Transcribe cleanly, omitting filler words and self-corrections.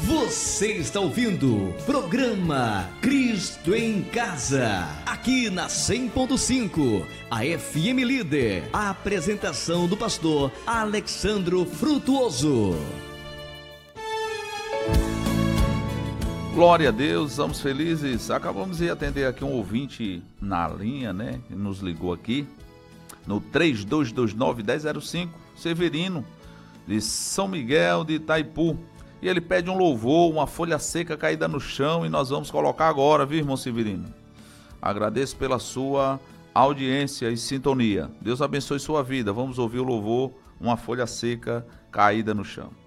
Você está ouvindo programa Cristo em Casa, aqui na 100.5, a FM Líder. A apresentação do pastor Alexandro Frutuoso. Glória a Deus, estamos felizes. Acabamos de atender aqui um ouvinte na linha, né? Que nos ligou aqui no 3229-1005, Severino, de São Miguel de Itaipu. E ele pede um louvor, uma folha seca caída no chão, e nós vamos colocar agora, viu, irmão Severino? Agradeço pela sua audiência e sintonia. Deus abençoe sua vida. Vamos ouvir o louvor, uma folha seca caída no chão.